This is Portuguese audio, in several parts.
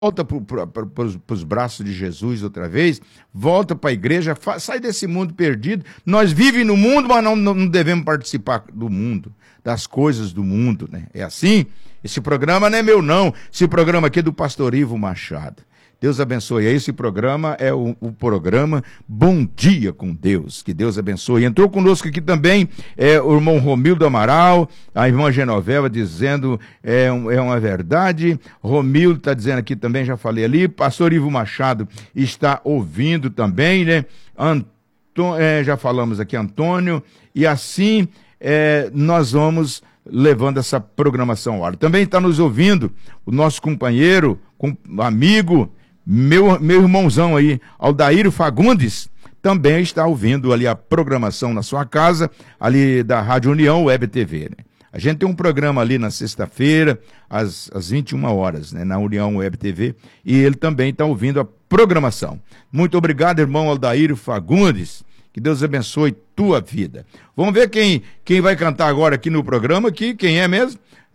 volta para os braços de Jesus outra vez, volta para a igreja, sai desse mundo perdido. Nós vivemos no mundo, mas não devemos participar do mundo, das coisas do mundo, né? É assim? Esse programa não é meu, não. Esse programa aqui é do pastor Ivo Machado. Deus abençoe. Esse programa é o programa Bom Dia com Deus. Que Deus abençoe. Entrou conosco aqui também o irmão Romildo Amaral, a irmã Genoveva dizendo é uma verdade. Romildo está dizendo aqui também, já falei ali. Pastor Ivo Machado está ouvindo também, né? Já falamos aqui, Antônio. E assim nós vamos levando essa programação ao ar. Também está nos ouvindo o nosso companheiro, amigo, meu irmãozão aí, Aldair Fagundes, também está ouvindo ali a programação na sua casa, ali da Rádio União Web TV, né? A gente tem um programa ali na sexta-feira, às 21 horas, né, na União Web TV, e ele também está ouvindo a programação. Muito obrigado, irmão Aldair Fagundes, que Deus abençoe tua vida. Vamos ver quem vai cantar agora aqui no programa, aqui, quem é mesmo?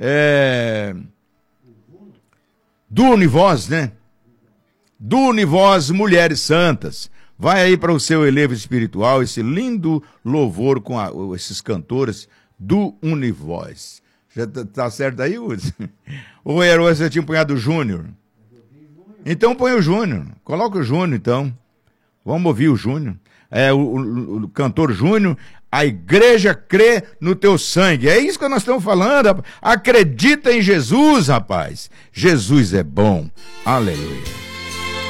Do Univoz, né? Do Univoz Mulheres Santas. Vai aí para o seu elevo espiritual, esse lindo louvor com esses cantores do Univoz. Já tá certo aí, Uzi? Ou você tinha punhado o Júnior? Então põe o Júnior. Coloca o Júnior, então. Vamos ouvir o Júnior. O cantor Júnior. A igreja crê no teu sangue. É isso que nós estamos falando, rapaz. Acredita em Jesus, rapaz. Jesus é bom. Aleluia.